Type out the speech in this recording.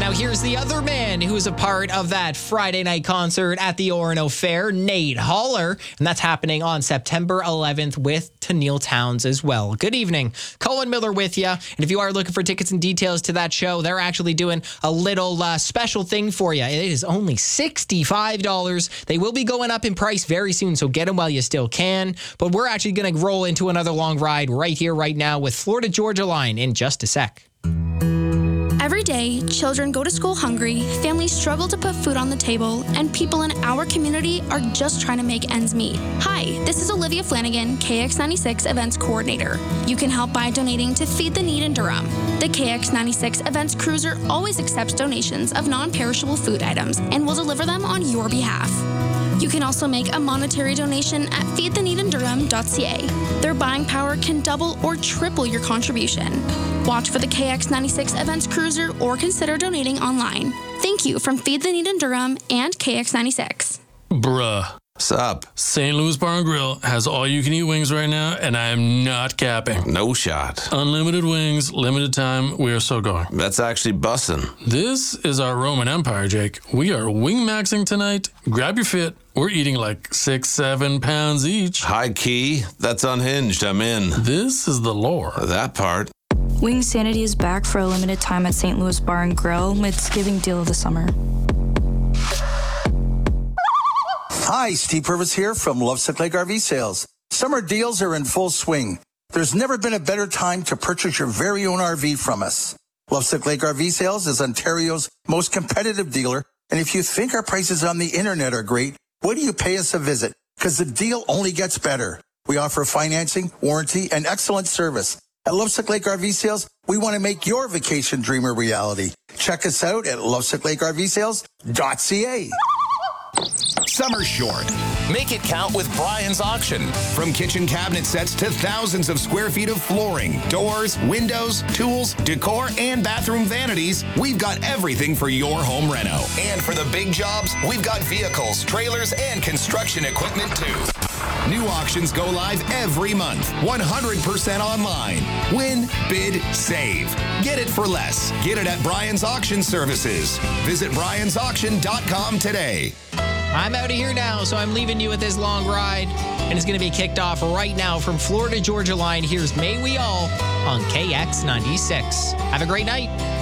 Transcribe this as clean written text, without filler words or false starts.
Now, here's the other man who was a part of that Friday night concert at the Orono Fair, Nate Haller. And that's happening on September 11th with Tennille Townes as well. Good evening. Colin Miller with you. And if you are looking for tickets and details to that show, they're actually doing a little special thing for you. It is only $65. They will be going up in price very soon, so get them while you still can. But we're actually going to roll into another long ride right here, right now with Florida Georgia Line in just a sec. Every day, children go to school hungry, families struggle to put food on the table, and people in our community are just trying to make ends meet. Hi, this is Olivia Flanagan, KX96 Events Coordinator. You can help by donating to Feed the Need in Durham. The KX96 Events Cruiser always accepts donations of non-perishable food items and will deliver them on your behalf. You can also make a monetary donation at feedtheneedindurham.ca. Their buying power can double or triple your contribution. Watch for the KX96 Events Cruiser or consider donating online. Thank you from Feed the Need in Durham and KX96. Bruh. What's up? St. Louis Bar and Grill has all-you-can-eat wings right now, and I am not capping. No shot. Unlimited wings, limited time, we are so going. That's actually bussin'. This is our Roman Empire, Jake. We are wing-maxing tonight. Grab your fit. We're eating like 6-7 pounds each. High key. That's unhinged. I'm in. This is the lore. That part. Wing Sanity is back for a limited time at St. Louis Bar and Grill with Thanksgiving deal of the summer. Hi, Steve Purvis here from Lovesick Lake RV Sales. Summer deals are in full swing. There's never been a better time to purchase your very own RV from us. Lovesick Lake RV Sales is Ontario's most competitive dealer, and if you think our prices on the internet are great, why do you pay us a visit? Because the deal only gets better. We offer financing, warranty, and excellent service. At Lovesick Lake RV Sales, we want to make your vacation dream a reality. Check us out at lovesicklakeRVsales.ca. Summer's short. Make it count with Brian's Auction. From kitchen cabinet sets to thousands of square feet of flooring, doors, windows, tools, decor, and bathroom vanities, we've got everything for your home reno. And for the big jobs, we've got vehicles, trailers, and construction equipment too. New auctions go live every month, 100% online. Win, bid, save. Get it for less. Get it at Brian's Auction Services. Visit briansauction.com today. I'm out of here now, so I'm leaving you with this long ride. And it's going to be kicked off right now from Florida Georgia Line. Here's May We All on KX96. Have a great night.